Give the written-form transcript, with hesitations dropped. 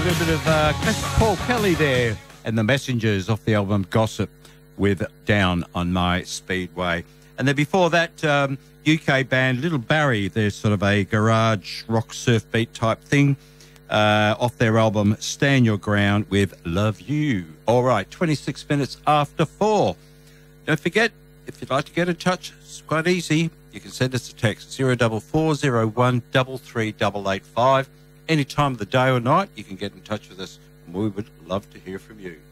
a little bit of Paul Kelly there and the Messengers off the album Gossip with Down on My Speedway. And then before that, UK band Little Barry, they're sort of a garage rock surf beat type thing, off their album Stand Your Ground with Love You. All right, 26 minutes after 4. Don't forget, if you'd like to get in touch, it's quite easy. You can send us a text, 04401 33885. Any time of the day or night, you can get in touch with us, and we would love to hear from you.